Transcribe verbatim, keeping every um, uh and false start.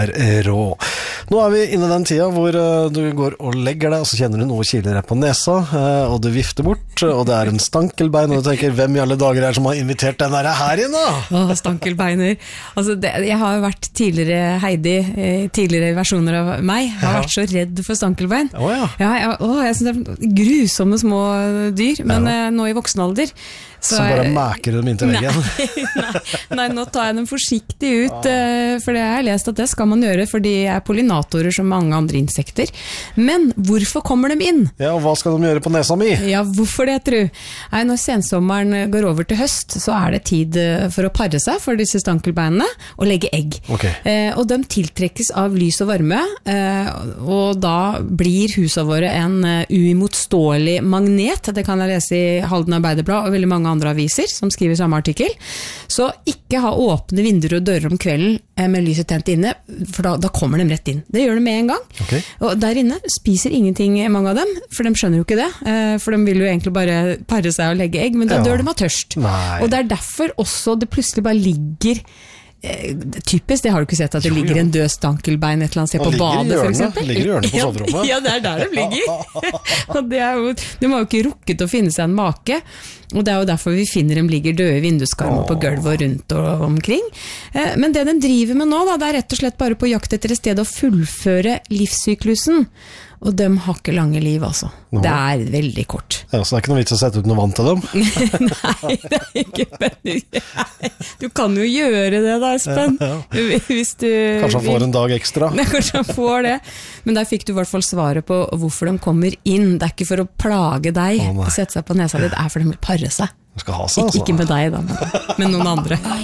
Rå. Nå er vi inne i den tida hvor uh, du går og legger deg, og så kjenner du noe kiler deg på nesa, uh, og du vifter bort, og det er en stankelbein, og du tenker, hvem i alle dager er det som har invitert den der her inn da? Åh, stankelbeiner. Altså, det, jeg har jo vært tidligere Heidi, eh, tidligere versjoner av meg, jeg har ja. vært så redd for stankelbein. Å ja. Ja, jeg, å, jeg synes det er grusomme små dyr, men ja. eh, nå i voksen alder, så, så bare mæker du dem inn til veggen? Nei, nei, nei, nå tar jeg dem forsiktig ut, ah. for det har jeg lest at det skal man gjøre, for de er pollinatorer som mange andre insekter. Men hvorfor kommer de inn? Ja, og hva skal de gjøre på nesa mi? Ja, hvorfor det, tror du? Nei, når sensommeren går over til høst, så er det tid for å parre seg for disse stankelbeinene og legge egg. Okay. Eh, og de tiltrekkes av lys og varme, eh, og da blir husene våre en uimotståelig magnet. Det kan jeg lese i Halden Arbeiderblad og veldig mange andre aviser som skriver samme artikkel. Så ikke ha åpne vinduer og dører om kvelden med lyset tent inne, for da, da kommer de rett inn. Det gjør de med en gang. Okay. Og der inne spiser ingenting mange av dem, for de skjønner jo ikke det, for de vil jo egentlig bare parre seg og legge egg, men da ja. dør de av tørst. Nei. Og det er derfor også det plutselig bare ligger typisk, det har du ikke sett at det jo, ligger en død stankelbein et eller annet sted på badet for eksempel. Ligger i hjørnet på soverommet. Ja, det er der de ligger. Og det er jo, de har jo ikke rukket å finne seg en make, og det er jo derfor vi finner dem ligger døde i vinduskarmer på gulvet og rundt og omkring. Men det de driver med nå, da, det er rett og slett bare på jakt etter et sted å fullføre livssyklusen. Og de har ikke lange liv, altså. No. Det er veldig kort. Ja, så det er ikke noe vits å sette ut noe vann til dem? Nei, det er ikke spennende. Du kan jo gjøre det da, Espen. Ja, ja. Hvis du... Kanskje han får en dag ekstra. Nei, kanskje han får det. Men der fikk du i hvert fall svaret på hvorfor de kommer inn. Det er ikke for å plage deg å sette seg på nesa di, det er for de vil parre seg. De skal ha seg, altså. Ikke med deg da, men med noen andre.